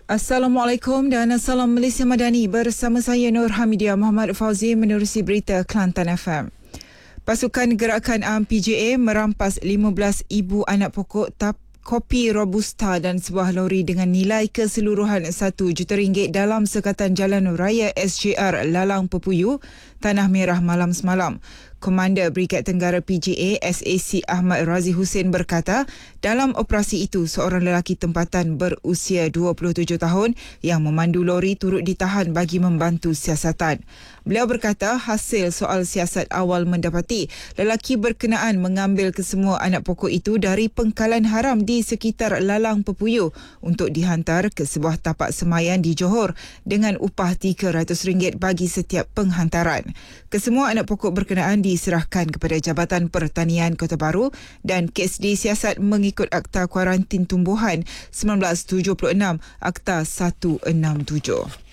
Assalamualaikum dan Salam Malaysia Madani. Bersama saya Nur Hamidia Muhammad Fauzi menerusi berita Kelantan FM. Pasukan Gerakan PJA merampas 15,000 anak pokok kopi Robusta dan sebuah lori dengan nilai keseluruhan RM1 juta dalam sekatan Jalan Raya SJR Lalang Pepuyu, Tanah Merah malam semalam. Komander Brigad Tenggara PJA SAC Ahmad Razi Hussein berkata, dalam operasi itu seorang lelaki tempatan berusia 27 tahun yang memandu lori turut ditahan bagi membantu siasatan. Beliau berkata hasil soal siasat awal mendapati lelaki berkenaan mengambil kesemua anak pokok itu dari pengkalan haram di sekitar Lalang Pepuyu untuk dihantar ke sebuah tapak semayan di Johor dengan upah RM300 bagi setiap penghantaran. Kesemua anak pokok berkenaan diserahkan kepada Jabatan Pertanian Kota Baru dan kes disiasat mengikut Akta Kuarantin Tumbuhan 1976 Akta 167.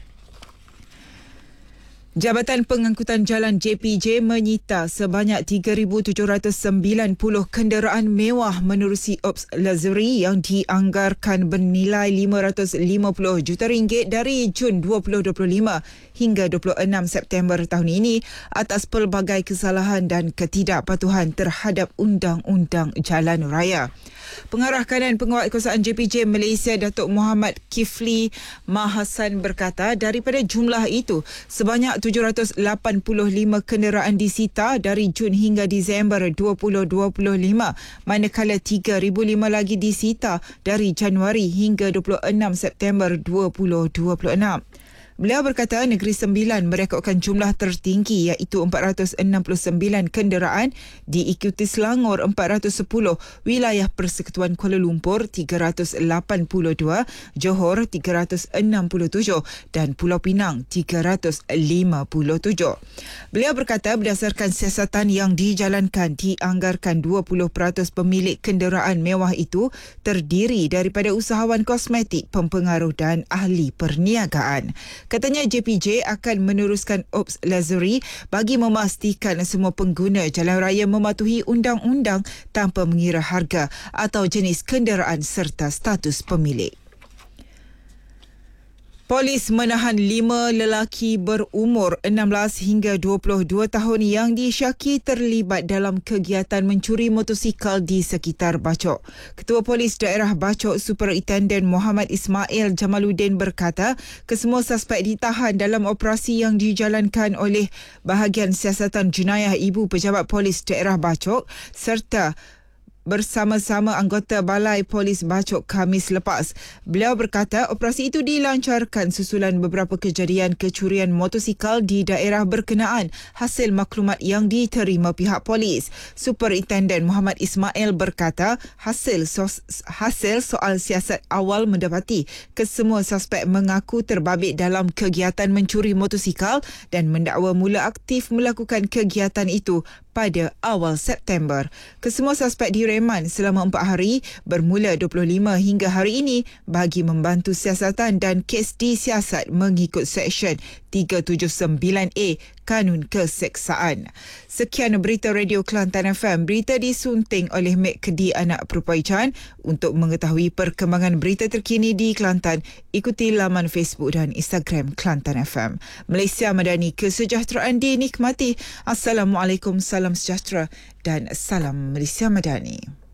Jabatan Pengangkutan Jalan JPJ menyita sebanyak 3,790 kenderaan mewah menerusi Ops Luxury yang dianggarkan bernilai RM550 juta dari Jun 2025 hingga 26 September tahun ini atas pelbagai kesalahan dan ketidakpatuhan terhadap Undang-Undang Jalan Raya. Pengarah Kanan Penguatkuasaan JPJ Malaysia Datuk Muhammad Kifli Mahasan berkata daripada jumlah itu sebanyak 785 kenderaan disita dari Jun hingga Disember 2025 manakala 3,005 lagi disita dari Januari hingga 26 September 2026. Beliau berkata Negeri Sembilan merekodkan jumlah tertinggi iaitu 469 kenderaan, diikuti Selangor 410, Wilayah Persekutuan Kuala Lumpur 382, Johor 367 dan Pulau Pinang 357. Beliau berkata berdasarkan siasatan yang dijalankan dianggarkan 20% pemilik kenderaan mewah itu terdiri daripada usahawan kosmetik, pempengaruh dan ahli perniagaan. Katanya JPJ akan meneruskan Ops Luxury bagi memastikan semua pengguna jalan raya mematuhi undang-undang tanpa mengira harga atau jenis kenderaan serta status pemilik. Polis menahan 5 lelaki berumur 16 hingga 22 tahun yang disyaki terlibat dalam kegiatan mencuri motosikal di sekitar Bachok. Ketua Polis Daerah Bachok Superintenden Muhammad Ismail Jamaluddin berkata kesemua suspek ditahan dalam operasi yang dijalankan oleh Bahagian Siasatan Jenayah Ibu Pejabat Polis Daerah Bachok serta bersama-sama anggota Balai Polis Bachok Khamis lepas. Beliau berkata operasi itu dilancarkan susulan beberapa kejadian kecurian motosikal di daerah berkenaan hasil maklumat yang diterima pihak polis. Superintenden Muhammad Ismail berkata hasil soal siasat awal mendapati kesemua suspek mengaku terbabit dalam kegiatan mencuri motosikal dan mendakwa mula aktif melakukan kegiatan itu pada awal September. Kesemua suspek direman selama 4 hari bermula 25 hingga hari ini bagi membantu siasatan dan kes disiasat mengikut Seksyen 379A Kanun Keseksaan. Sekian berita Radio Kelantan FM. Berita disunting oleh Mek Kedi Anak Perupai Chan. Untuk mengetahui perkembangan berita terkini di Kelantan, ikuti laman Facebook dan Instagram Kelantan FM. Malaysia Madani, kesejahteraan dinikmati. Assalamualaikum, salam sejahtera dan salam Malaysia Madani.